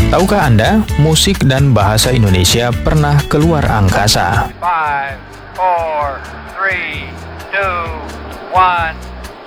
Tahukah Anda, musik dan bahasa Indonesia pernah keluar angkasa? 5, 4, 3, 2, 1.